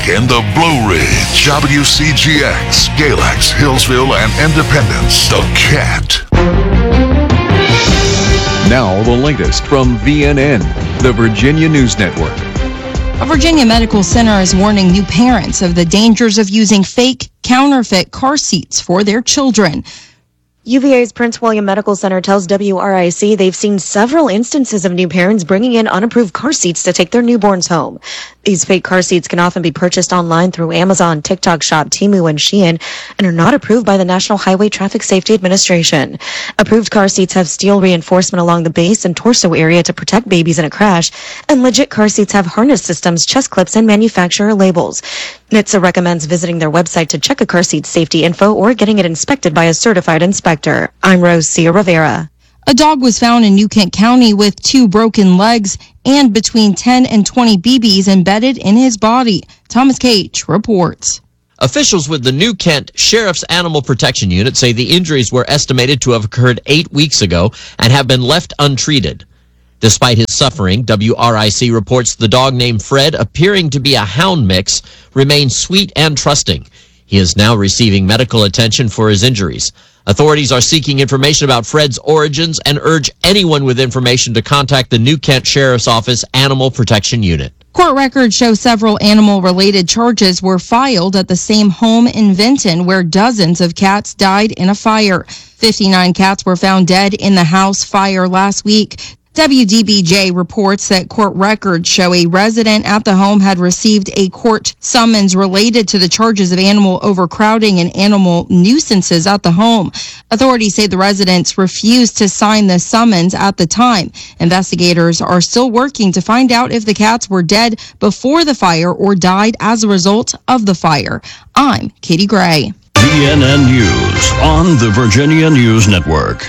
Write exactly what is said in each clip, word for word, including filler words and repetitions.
in the Blue Ridge, W C G X, Galax, Hillsville, and Independence. The Cat. Now the latest from V N N, the Virginia News Network. A Virginia medical center is warning new parents of the dangers of using fake, counterfeit car seats for their children. U V A's Prince William Medical Center tells W R I C they've seen several instances of new parents bringing in unapproved car seats to take their newborns home. These fake car seats can often be purchased online through Amazon, TikTok Shop, Temu, and Shein, and are not approved by the National Highway Traffic Safety Administration. Approved car seats have steel reinforcement along the base and torso area to protect babies in a crash, and legit car seats have harness systems, chest clips, and manufacturer labels. N H T S A recommends visiting their website to check a car seat's safety info or getting it inspected by a certified inspector. I'm Rose Cia Rivera. A dog was found in New Kent County with two broken legs and between ten and twenty B Bs embedded in his body. Thomas Cage reports. Officials with the New Kent Sheriff's Animal Protection Unit say the injuries were estimated to have occurred eight weeks ago and have been left untreated. Despite his suffering, W R I C reports the dog named Fred, appearing to be a hound mix, remains sweet and trusting. He is now receiving medical attention for his injuries. Authorities are seeking information about Fred's origins and urge anyone with information to contact the New Kent Sheriff's Office Animal Protection Unit. Court records show several animal-related charges were filed at the same home in Vinton where dozens of cats died in a fire. fifty-nine cats were found dead in the house fire last week. W D B J reports that court records show a resident at the home had received a court summons related to the charges of animal overcrowding and animal nuisances at the home. Authorities say the residents refused to sign the summons at the time. Investigators are still working to find out if the cats were dead before the fire or died as a result of the fire. I'm Katie Gray. V N N News on the Virginia News Network.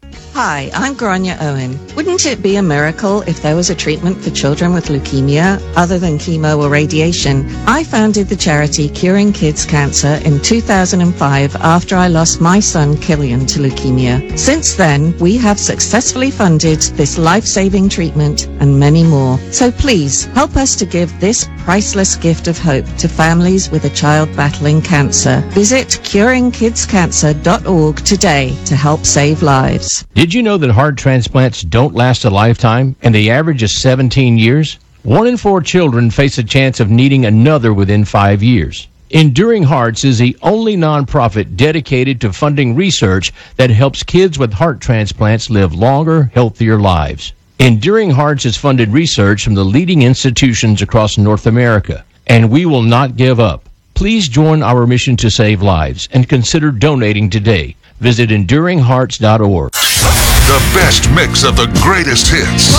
Hi, I'm Grania Owen. Wouldn't it be a miracle if there was a treatment for children with leukemia other than chemo or radiation? I founded the charity Curing Kids Cancer in two thousand five after I lost my son Killian to leukemia. Since then, we have successfully funded this life-saving treatment and many more. So please, help us to give this priceless gift of hope to families with a child battling cancer. Visit curing kids cancer dot org today to help save lives. Did you know that heart transplants don't last a lifetime and the average is seventeen years? One in four children face a chance of needing another within five years. Enduring Hearts is the only nonprofit dedicated to funding research that helps kids with heart transplants live longer, healthier lives. Enduring Hearts has funded research from the leading institutions across North America, and we will not give up. Please join our mission to save lives and consider donating today. Visit enduring hearts dot org. The best mix of the greatest hits.